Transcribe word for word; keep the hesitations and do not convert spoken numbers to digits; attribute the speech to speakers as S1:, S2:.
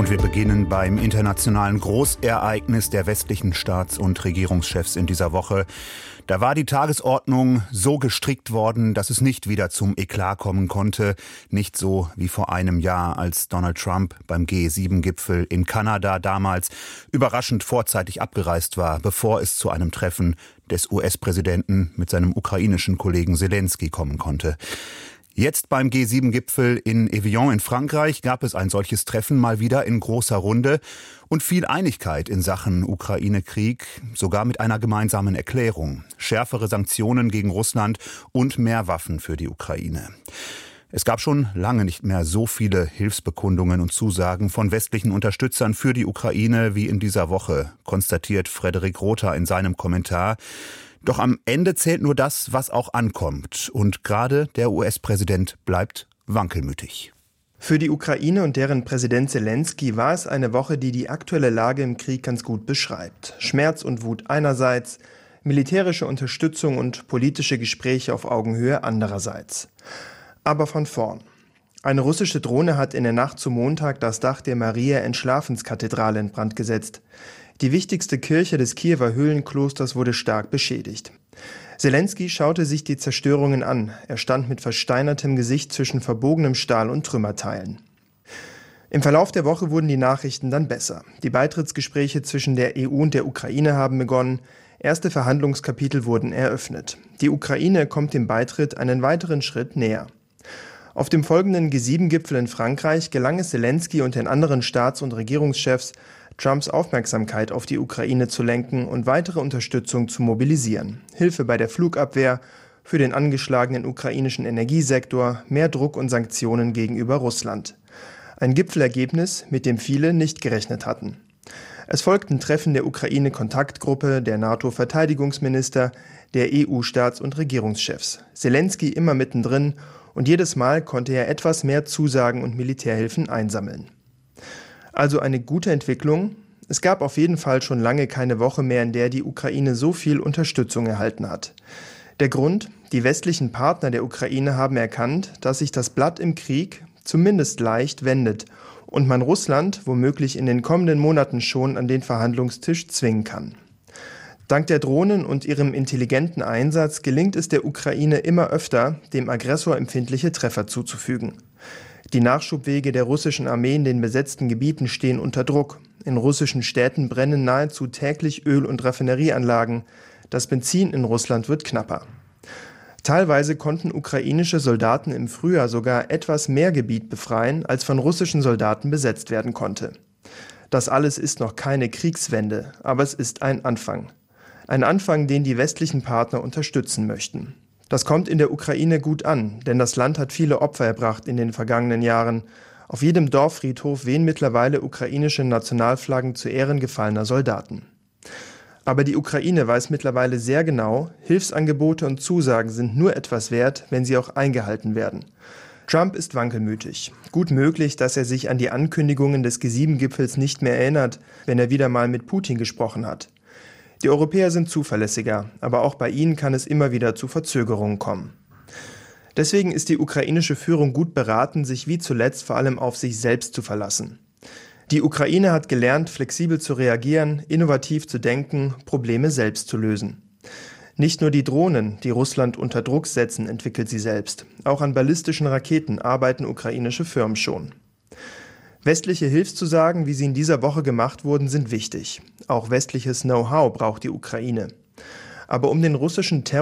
S1: Und wir beginnen beim internationalen Großereignis der westlichen Staats- und Regierungschefs in dieser Woche. Da war die Tagesordnung so gestrickt worden, dass es nicht wieder zum Eklat kommen konnte. Nicht so wie vor einem Jahr, als Donald Trump beim G sieben Gipfel in Kanada damals überraschend vorzeitig abgereist war, bevor es zu einem Treffen des U S-Präsidenten mit seinem ukrainischen Kollegen Selenskyj kommen konnte. Jetzt beim G sieben Gipfel in Evian in Frankreich gab es ein solches Treffen mal wieder in großer Runde und viel Einigkeit in Sachen Ukraine-Krieg, sogar mit einer gemeinsamen Erklärung. Schärfere Sanktionen gegen Russland und mehr Waffen für die Ukraine. Es gab schon lange nicht mehr so viele Hilfsbekundungen und Zusagen von westlichen Unterstützern für die Ukraine wie in dieser Woche, konstatiert Frederik Rother in seinem Kommentar. Doch am Ende zählt nur das, was auch ankommt. Und gerade der U S-Präsident bleibt wankelmütig.
S2: Für die Ukraine und deren Präsident Selenskyj war es eine Woche, die die aktuelle Lage im Krieg ganz gut beschreibt. Schmerz und Wut einerseits, militärische Unterstützung und politische Gespräche auf Augenhöhe andererseits. Aber von vorn. Eine russische Drohne hat in der Nacht zum Montag das Dach der Maria-Entschlafenskathedrale in Brand gesetzt. Die wichtigste Kirche des Kiewer Höhlenklosters wurde stark beschädigt. Selenskyj schaute sich die Zerstörungen an. Er stand mit versteinertem Gesicht zwischen verbogenem Stahl und Trümmerteilen. Im Verlauf der Woche wurden die Nachrichten dann besser. Die Beitrittsgespräche zwischen der E U und der Ukraine haben begonnen. Erste Verhandlungskapitel wurden eröffnet. Die Ukraine kommt dem Beitritt einen weiteren Schritt näher. Auf dem folgenden G sieben Gipfel in Frankreich gelang es Selenskyj und den anderen Staats- und Regierungschefs, Trumps Aufmerksamkeit auf die Ukraine zu lenken und weitere Unterstützung zu mobilisieren. Hilfe bei der Flugabwehr, für den angeschlagenen ukrainischen Energiesektor, mehr Druck und Sanktionen gegenüber Russland. Ein Gipfelergebnis, mit dem viele nicht gerechnet hatten. Es folgten Treffen der Ukraine-Kontaktgruppe, der NATO-Verteidigungsminister, der E U-Staats- und Regierungschefs. Selenskyj immer mittendrin und jedes Mal konnte er etwas mehr Zusagen und Militärhilfen einsammeln. Also eine gute Entwicklung. Es gab auf jeden Fall schon lange keine Woche mehr, in der die Ukraine so viel Unterstützung erhalten hat. Der Grund? Die westlichen Partner der Ukraine haben erkannt, dass sich das Blatt im Krieg zumindest leicht wendet und man Russland womöglich in den kommenden Monaten schon an den Verhandlungstisch zwingen kann. Dank der Drohnen und ihrem intelligenten Einsatz gelingt es der Ukraine immer öfter, dem Aggressor empfindliche Treffer zuzufügen. Die Nachschubwege der russischen Armee in den besetzten Gebieten stehen unter Druck. In russischen Städten brennen nahezu täglich Öl- und Raffinerieanlagen. Das Benzin in Russland wird knapper. Teilweise konnten ukrainische Soldaten im Frühjahr sogar etwas mehr Gebiet befreien, als von russischen Soldaten besetzt werden konnte. Das alles ist noch keine Kriegswende, aber es ist ein Anfang. Ein Anfang, den die westlichen Partner unterstützen möchten. Das kommt in der Ukraine gut an, denn das Land hat viele Opfer erbracht in den vergangenen Jahren. Auf jedem Dorffriedhof wehen mittlerweile ukrainische Nationalflaggen zu Ehren gefallener Soldaten. Aber die Ukraine weiß mittlerweile sehr genau, Hilfsangebote und Zusagen sind nur etwas wert, wenn sie auch eingehalten werden. Trump ist wankelmütig. Gut möglich, dass er sich an die Ankündigungen des G sieben Gipfels nicht mehr erinnert, wenn er wieder mal mit Putin gesprochen hat. Die Europäer sind zuverlässiger, aber auch bei ihnen kann es immer wieder zu Verzögerungen kommen. Deswegen ist die ukrainische Führung gut beraten, sich wie zuletzt vor allem auf sich selbst zu verlassen. Die Ukraine hat gelernt, flexibel zu reagieren, innovativ zu denken, Probleme selbst zu lösen. Nicht nur die Drohnen, die Russland unter Druck setzen, entwickelt sie selbst. Auch an ballistischen Raketen arbeiten ukrainische Firmen schon. Westliche Hilfszusagen, wie sie in dieser Woche gemacht wurden, sind wichtig. Auch westliches Know-how braucht die Ukraine. Aber um den russischen Terror